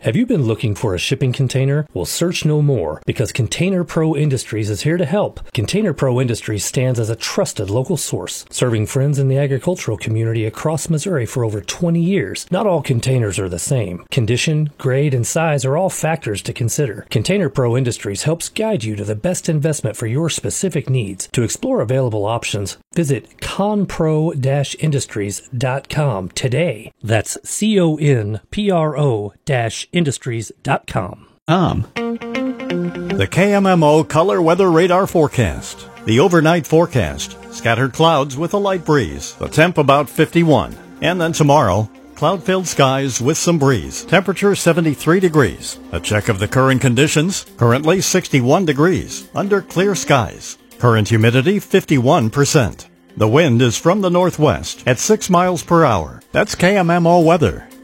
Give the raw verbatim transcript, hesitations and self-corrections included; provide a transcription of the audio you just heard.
Have you been looking for a shipping container? Well, search no more, because Container Pro Industries is here to help. Container Pro Industries stands as a trusted local source, serving friends in the agricultural community across Missouri for over twenty years. Not all containers are the same. Condition, grade, and size are all factors to consider. Container Pro Industries helps guide you to the best investment for your specific needs. To explore available options, visit conpro dash industries dot com today. That's C O N P R O dash industries dot com. Um. The K M M O Color Weather Radar Forecast. The overnight forecast. Scattered clouds with a light breeze. The temp about fifty-one. And then tomorrow, cloud-filled skies with some breeze. Temperature seventy-three degrees. A check of the current conditions. Currently sixty-one degrees. Under clear skies. Current humidity fifty-one percent. The wind is from the northwest at six miles per hour. That's K M M O weather.